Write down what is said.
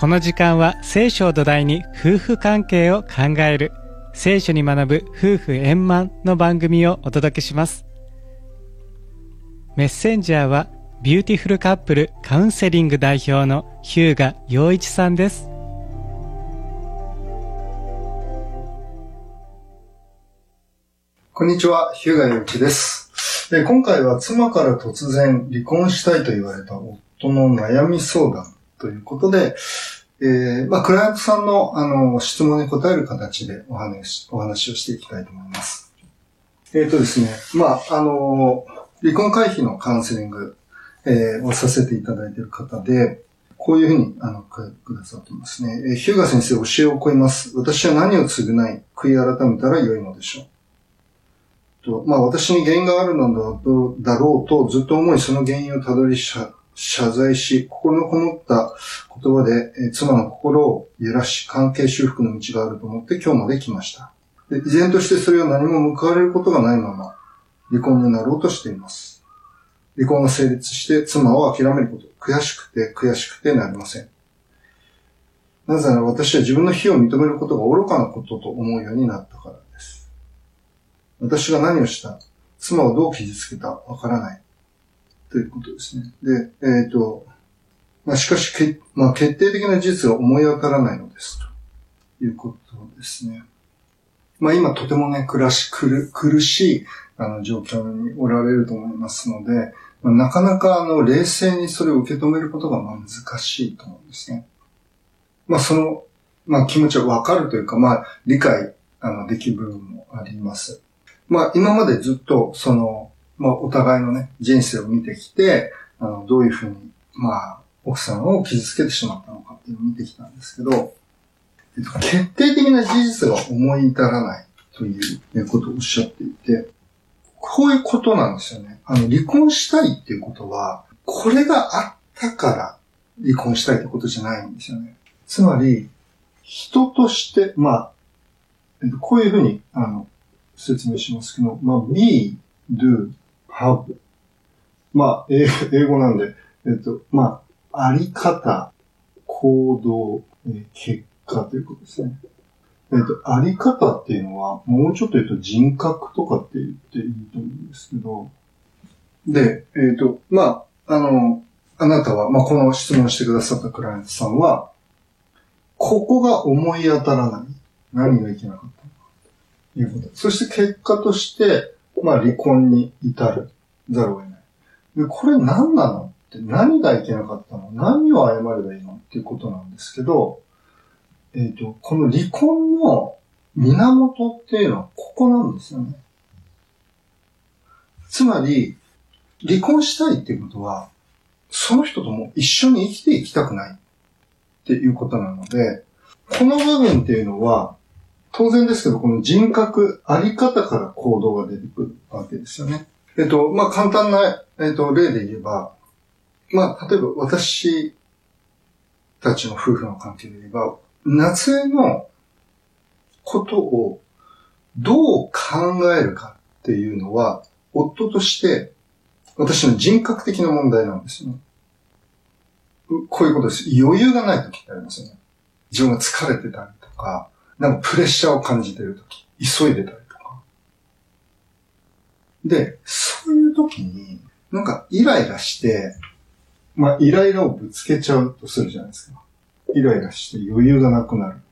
この時間は聖書を土台に夫婦関係を考える聖書に学ぶ夫婦円満の番組をお届けします。メッセンジャーはビューティフルカップルカウンセリング代表の日向陽一さんです。 こんにちは、日向陽一です。今回は妻から突然離婚したいと言われた夫の悩み相談ということで、クライアントさんの、質問に答える形でお話をしていきたいと思います。ですね、離婚回避のカウンセリング、をさせていただいている方で、こういうふうにくださってますね。日向先生、教えを請います。私は何を償い、悔い改めたらよいのでしょう。私に原因があるのだろうとずっと思い、その原因をたどり謝罪し、心のこもった言葉で、妻の心を揺らし、関係修復の道があると思って今日まで来ました。で、依然としてそれは何も報われることがないまま、離婚になろうとしています。離婚が成立して妻を諦めること、悔しくてなりません。なぜなら私は自分の非を認めることが愚かなことと思うようになったからです。私が何をした、妻をどう傷つけた、わからない。ということですね。で、しかし、決定的な事実が思い当たらないのです。ということですね。今とてもね、苦しい、状況におられると思いますので、なかなか冷静にそれを受け止めることが難しいと思うんですね。その、気持ちはわかるというか、理解、できる部分もあります。今までずっと、お互いのね、人生を見てきて、どういうふうに、奥さんを傷つけてしまったのかっていうのを見てきたんですけど、決定的な事実が思い至らないということをおっしゃっていて、こういうことなんですよね。離婚したいっていうことは、これがあったから離婚したいってことじゃないんですよね。つまり、人として、こういうふうに、説明しますけど、be, do, have. 英語なんで、あり方、行動、結果ということですね。あり方っていうのは、もうちょっと言うと人格とかって言っていいと思うんですけど、で、あなたは、この質問してくださったクライアントさんは、ここが思い当たらない。何がいけなかったのか。ということ。そして結果として、離婚に至るざるを得ない。で、これ何なのって、何がいけなかったの？何を謝ればいいのっていうことなんですけど、この離婚の源っていうのはここなんですよね。つまり、離婚したいっていうことは、その人とも一緒に生きていきたくないっていうことなので、この部分っていうのは、当然ですけど、この人格、あり方から行動が出てくるわけですよね。簡単な、例で言えば、例えば私たちの夫婦の関係で言えば、夏江のことをどう考えるかっていうのは、夫として私の人格的な問題なんですよね。こういうことです。余裕がない時ってありますよね。自分が疲れてたりとか、プレッシャーを感じている時、急いでたりとか。で、そういう時に、イライラして、イライラをぶつけちゃうとするじゃないですか。イライラして余裕がなくなる。